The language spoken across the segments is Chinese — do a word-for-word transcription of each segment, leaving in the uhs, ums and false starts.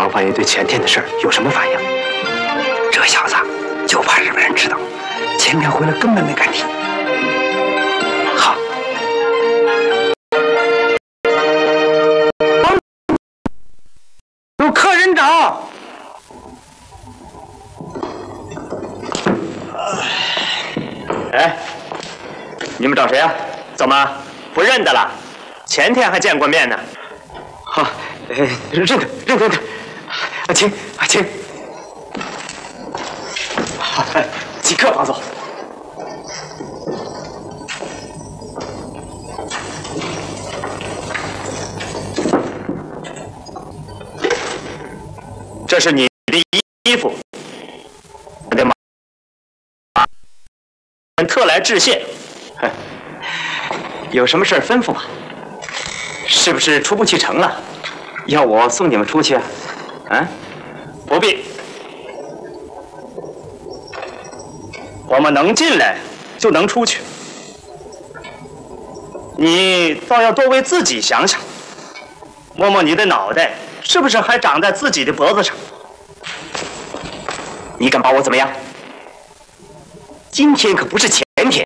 方爷对前天的事儿有什么反应？ 这小子就怕日本人知道，前天回来根本没敢提。好，有客人找。 哎，你们找谁啊？怎么不认得了？前天还见过面呢。好，呃，认得，认得，认得。啊，请，啊，请。好，即刻放走。这是你的衣服，我的马特来致谢。有什么事吩咐吧？是不是出不去城了？要我送你们出去啊？啊？不必，我们能进来就能出去。你倒要多为自己想想，摸摸你的脑袋，是不是还长在自己的脖子上？你敢把我怎么样？今天可不是前天。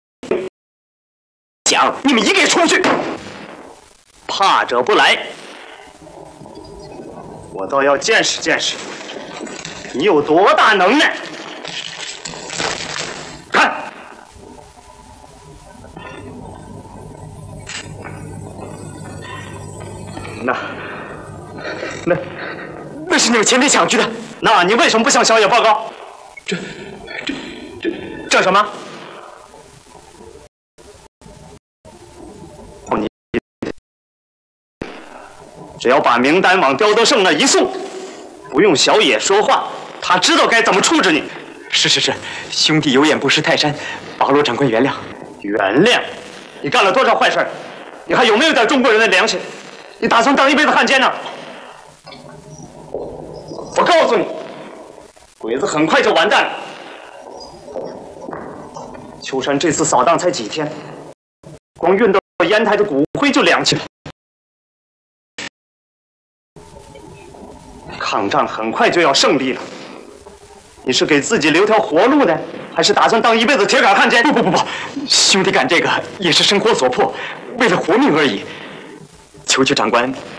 讲，你们一个出去，怕者不来。我倒要见识见识，你有多大能耐！看，那那那是你们前天抢去的。那你为什么不向小野报告？这这这这什么？只要把名单往刁德胜那一送，不用小野说话，他知道该怎么处置你。是是是，兄弟有眼不识泰山，保罗长官原谅。原谅？你干了多少坏事？你还有没有点中国人的良心？你打算当一辈子汉奸呢？我告诉你，鬼子很快就完蛋了。秋山这次扫荡才几天，光运到烟台的骨灰就两千。抗战很快就要胜利了，你是给自己留条活路呢，还是打算当一辈子铁杆汉奸？不不不不，兄弟干这个也是生活所迫，为了活命而已。求求长官